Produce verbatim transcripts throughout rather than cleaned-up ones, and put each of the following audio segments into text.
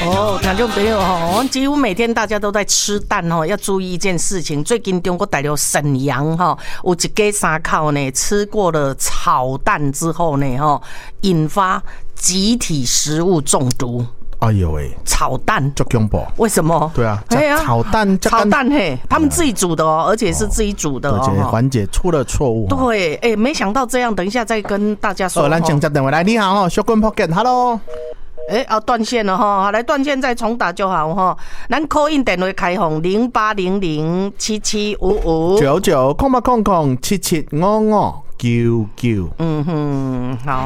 哦，听众朋友哈，几乎每天大家都在吃蛋哈，要注意一件事情。最近中国大陆沈阳哈，有一家三口呢吃过了炒蛋之后呢哈，引发集体食物中毒。 哎呦喂， 炒蛋就恐怖， 为什么？ 对啊，炒蛋， 炒蛋嘿，他们自己煮的哦，而且是自己煮的哦， 而且环节出了错误。 对，哎，没想到这样，等一下再跟大家说。 哦，咱先接电话来，你好，小棍 Pocket，Hello。 哎，啊，断线了哈，好，来断线再重打就好哈。咱 call in 电话开放零八零零七七五五九九空八空空七七五五九九。 嗯哼，好。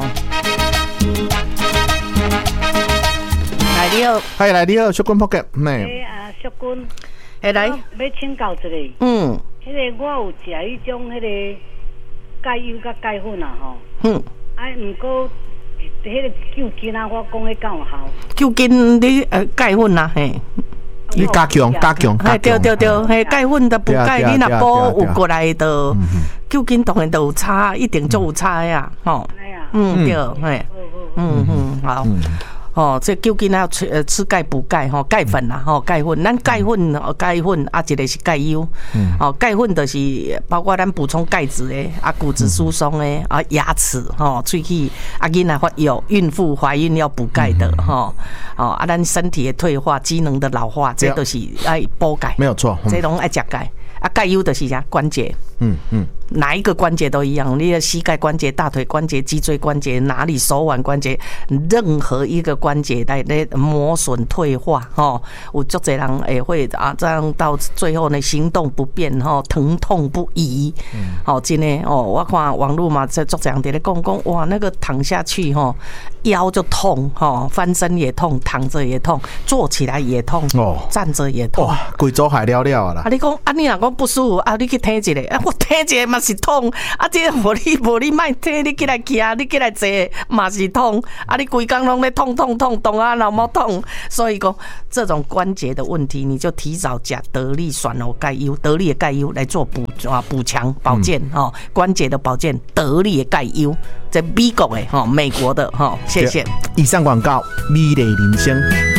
来你好， 嗨，来你好，小棍 Pocket， 哎啊，小棍， 哎来， 要请教一个， 嗯， 迄个我有食迄种迄个钙油甲钙粉啊吼， 嗯， 哎，毋过迄个救筋啊，我讲迄敢有效？ 救筋你呃钙粉啊，嘿。 你加强加强， 哎对对对，嘿钙粉的补钙，你若补有过来的，救筋当然都有差，一定就有差呀，吼，嗯对，嘿，嗯嗯好。哦，这究竟要吃呃吃钙补钙吼，钙粉啦吼，钙粉，咱钙粉哦，钙粉啊，一个是钙油，哦，钙粉就是包括咱补充钙质的，啊，骨质疏松的，啊，牙齿吼，喙齿啊，囡仔发育，孕妇怀孕要补钙的吼，哦，啊，咱身体的退化、机能的老化，这都是爱补钙， 没有错， 这拢爱食钙。啊，钙优的是啥？关节， 嗯嗯， 哪一个关节都一样，你的膝盖关节、大腿关节、脊椎关节，哪里手腕关节，任何一个关节来来磨损退化，吼，有足侪人也会啊，这样到最后呢，行动不便，吼，疼痛不已，好、嗯，真的哦，我看网络嘛，在足侪人在咧讲讲，哇，那个躺下去吼，腰就痛，吼，翻身也痛，躺着也痛，坐起来也痛，哦，站着也痛， 哇，规组海了了啦。 啊，你讲啊，你若讲不舒服啊，你去听一下，啊，我听一下嘛是痛，啊，这无你无你莫听，你起来起啊，你起来坐嘛是痛，啊，你规工拢咧痛痛痛痛啊，脑毛痛，所以讲这种关节的问题，你就提早吃得力酸脯钙优，得力的钙优来做补啊补强保健哦，关节的保健，得力的钙优，在美国的哈，美国的哈，谢谢。 以上广告，美丽人生。